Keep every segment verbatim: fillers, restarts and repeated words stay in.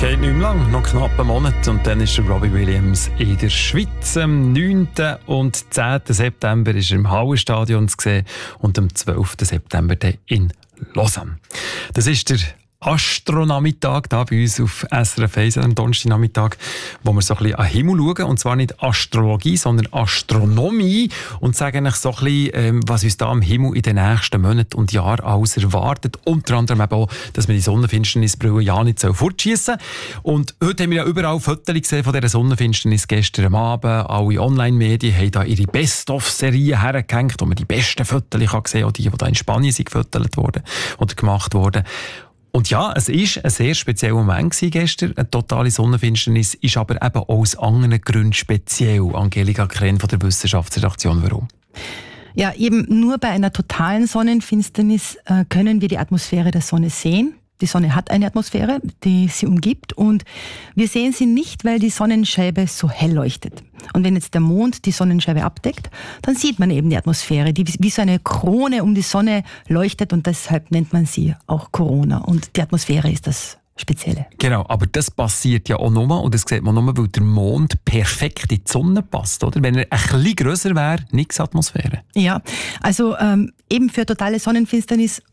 Geht nicht mehr lang, noch knapp einen Monat und dann ist der Robbie Williams in der Schweiz. Am neunten und zehnten September ist er im Hallenstadion zu sehen und am zwölften September dann in Lausanne. Das ist der Astronachmittag da bei uns auf S R F eins am Donnerstagnachmittag, wo wir so ein bisschen an den Himmel schauen. Und zwar nicht Astrologie, sondern Astronomie. Und sagen euch so ein bisschen, ähm, was uns da am Himmel in den nächsten Monaten und Jahren alles erwartet. Unter anderem eben auch, dass wir die Sonnenfinsternisbrille ja nicht fortschiessen sollen. Und heute haben wir ja überall Fotos gesehen von dieser Sonnenfinsternis gestern am Abend. Alle Online-Medien haben da ihre Best-of-Serien hergehängt, wo man die besten Fotos sehen kann, auch die, die da in Spanien sind gefotografiert wurden oder gemacht wurden. Und ja, es war ein sehr spezieller Moment gestern. Eine totale Sonnenfinsternis ist aber eben auch aus anderen Gründen speziell. Angelika Krenn von der Wissenschaftsredaktion. Warum? Ja, eben nur bei einer totalen Sonnenfinsternis äh, können wir die Atmosphäre der Sonne sehen. Die Sonne hat eine Atmosphäre, die sie umgibt, und wir sehen sie nicht, weil die Sonnenscheibe so hell leuchtet. Und wenn jetzt der Mond die Sonnenscheibe abdeckt, dann sieht man eben die Atmosphäre, die wie so eine Krone um die Sonne leuchtet, und deshalb nennt man sie auch Corona. Und die Atmosphäre ist das Spezielle. Genau, aber das passiert ja auch nur, und das sieht man nur, weil der Mond perfekt in die Sonne passt, oder? Wenn er ein bisschen grösser wäre, nichts Atmosphäre. Ja, also ähm, eben für totale Sonnenfinsternis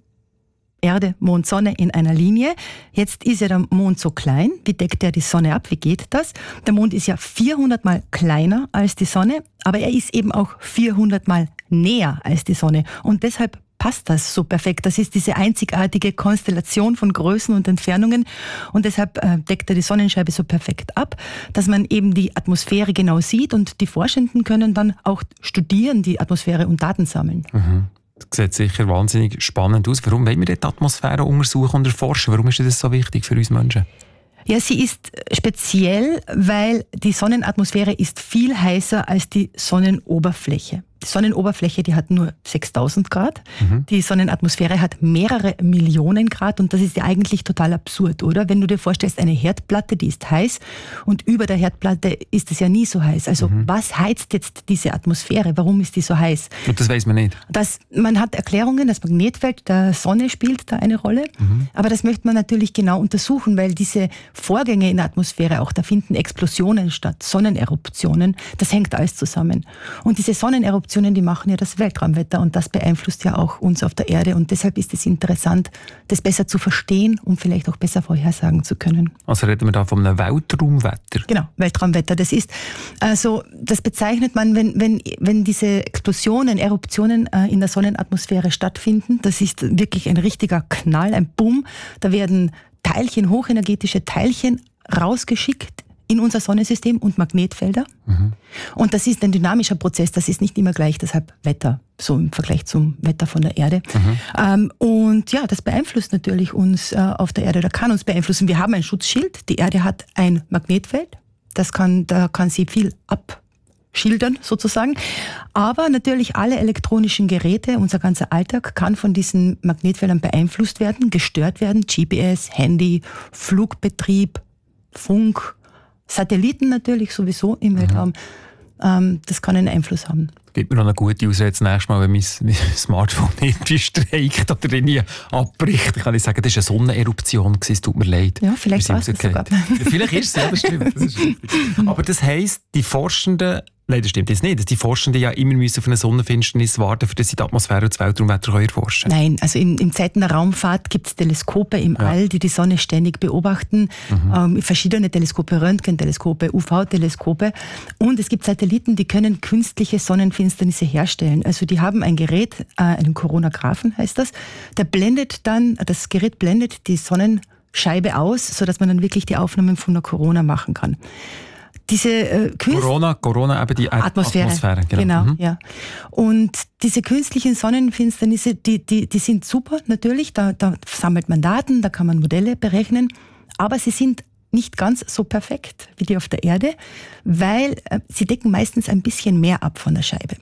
Erde, Mond, Sonne in einer Linie. Jetzt ist ja der Mond so klein. Wie deckt er die Sonne ab? Wie geht das? Der Mond ist ja vierhundert Mal kleiner als die Sonne, aber er ist eben auch vierhundert Mal näher als die Sonne. Und deshalb passt das so perfekt. Das ist diese einzigartige Konstellation von Größen und Entfernungen. Und deshalb äh, deckt er die Sonnenscheibe so perfekt ab, dass man eben die Atmosphäre genau sieht. Und die Forschenden können dann auch studieren, die Atmosphäre, und Daten sammeln. Mhm. Das sieht sicher wahnsinnig spannend aus. Warum wollen wir die Atmosphäre untersuchen und erforschen? Warum ist das so wichtig für uns Menschen? Ja, sie ist speziell, weil die Sonnenatmosphäre ist viel heißer als die Sonnenoberfläche. Die Sonnenoberfläche, die hat nur sechstausend Grad. Mhm. Die Sonnenatmosphäre hat mehrere Millionen Grad, und das ist ja eigentlich total absurd, oder? Wenn du dir vorstellst, eine Herdplatte, die ist heiß, und über der Herdplatte ist es ja nie so heiß. Also mhm. was heizt jetzt diese Atmosphäre? Warum ist die so heiß? Und das weiß man nicht. Das, man hat Erklärungen, das Magnetfeld der Sonne spielt da eine Rolle, mhm. aber das möchte man natürlich genau untersuchen, weil diese Vorgänge in der Atmosphäre auch, da finden Explosionen statt, Sonneneruptionen, das hängt alles zusammen. Und diese Sonneneruptionen, die machen ja das Weltraumwetter, und das beeinflusst ja auch uns auf der Erde, und deshalb ist es interessant, das besser zu verstehen, um vielleicht auch besser vorhersagen zu können. Also reden wir da von einem Weltraumwetter? Genau, Weltraumwetter. Das ist, also das bezeichnet man, wenn, wenn, wenn diese Explosionen, Eruptionen äh, in der Sonnenatmosphäre stattfinden, das ist wirklich ein richtiger Knall, ein Boom, da werden Teilchen, hochenergetische Teilchen rausgeschickt in unser Sonnensystem und Magnetfelder. Mhm. Und das ist ein dynamischer Prozess, das ist nicht immer gleich, deshalb Wetter, so im Vergleich zum Wetter von der Erde. Mhm. Ähm, und ja, das beeinflusst natürlich uns äh, auf der Erde, oder kann uns beeinflussen. Wir haben ein Schutzschild, die Erde hat ein Magnetfeld, das kann, da kann sie viel abschildern sozusagen. Aber natürlich alle elektronischen Geräte, unser ganzer Alltag kann von diesen Magnetfeldern beeinflusst werden, gestört werden. G P S, Handy, Flugbetrieb, Funk, Satelliten natürlich sowieso im mhm. Weltraum, ähm, das kann einen Einfluss haben. Gibt mir noch eine gute Ausrede das nächste Mal, wenn mein, mein Smartphone irgendwie streikt oder irgendwie abbricht. Dann kann ich sagen, das war eine Sonneneruption, es tut mir leid. Ja, vielleicht war es das sogar. Vielleicht ist es, ja, das stimmt. Das ist aber das heisst, die Forschenden, nein, das stimmt jetzt nicht, dass die Forschenden ja immer müssen auf eine Sonnenfinsternis warten, für das sie die Atmosphäre und das Weltraumwetter erforschen können. Nein, also in, in Zeiten der Raumfahrt gibt es Teleskope im ja. All, die die Sonne ständig beobachten. Mhm. Ähm, verschiedene Teleskope, Röntgenteleskope, U V-Teleskope. Und es gibt Satelliten, die können künstliche Sonnenfinsternisse herstellen. Also die haben ein Gerät, äh, einen Koronographen heißt das, der blendet dann, das Gerät blendet die Sonnenscheibe aus, sodass man dann wirklich die Aufnahmen von der Corona machen kann. Diese äh, Corona, Corona, eben die Atmosphäre. Atmosphäre genau, genau mhm. ja. Und diese künstlichen Sonnenfinsternisse, die, die, die sind super natürlich, da, da sammelt man Daten, da kann man Modelle berechnen, aber sie sind nicht ganz so perfekt wie die auf der Erde, weil äh, sie decken meistens ein bisschen mehr ab von der Scheibe.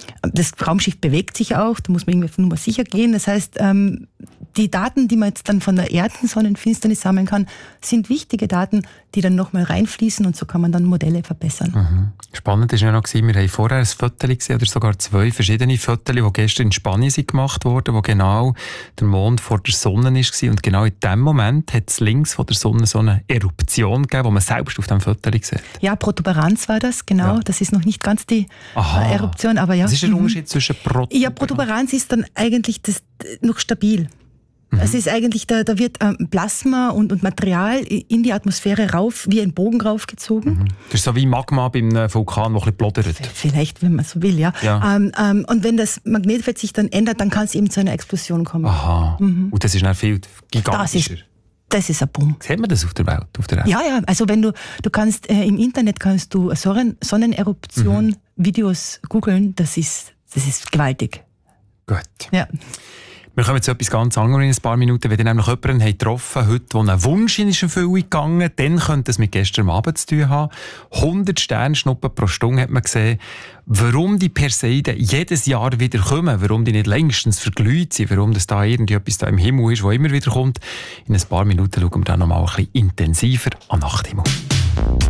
Das Raumschiff bewegt sich auch, da muss man irgendwie nur mal sicher gehen. Das heißt, ähm, die Daten, die man jetzt dann von der Erdensonnenfinsternis sammeln kann, sind wichtige Daten, die dann nochmal reinfließen und so kann man dann Modelle verbessern. Mhm. Spannend war ja noch, wir haben vorher ein Foto gesehen, oder sogar zwei verschiedene Fotos, die gestern in Spanien sind gemacht wurden, wo genau der Mond vor der Sonne war. Und genau in dem Moment hat es links von der Sonne so eine Eruption gegeben, die man selbst auf dem Foto sieht. Ja, Protuberanz war das, genau. Ja. Das ist noch nicht ganz die Aha. Eruption, aber ja. Was ist der Unterschied mhm. zwischen Protuberanz? Ja, Protuberanz ist dann eigentlich das, noch stabil. Mhm. Es ist eigentlich, da, da wird ähm, Plasma und, und Material in die Atmosphäre rauf, wie ein Bogen raufgezogen. Mhm. Das ist so wie Magma beim Vulkan, wo ein bisschen plodert. Vielleicht, wenn man so will, ja. ja. Ähm, ähm, und wenn das Magnetfeld sich dann ändert, dann kann es eben zu einer Explosion kommen. Aha. Mhm. Und das ist dann viel gigantischer. Das ist, das ist ein Boom. Sieht man das auf der Welt? Auf der Welt? Ja, ja. Also wenn du, du kannst äh, im Internet kannst du Sonnen, Sonneneruption mhm. Videos googeln. Das ist, das ist gewaltig. Gut. Ja. Wir kommen zu etwas ganz anderem in ein paar Minuten. Wenn ihr nämlich jemanden getroffen habt, der einen Wunsch in Erfüllung gegangen ist, dann könnte es mit gestern Abend zu tun haben. hundert Sternschnuppen pro Stunde hat man gesehen. Warum die Perseiden jedes Jahr wieder kommen, warum die nicht längstens verglüht sind, warum das da irgendetwas da im Himmel ist, das immer wieder kommt. In ein paar Minuten schauen wir dann noch mal ein bisschen intensiver an den Nachthimmel.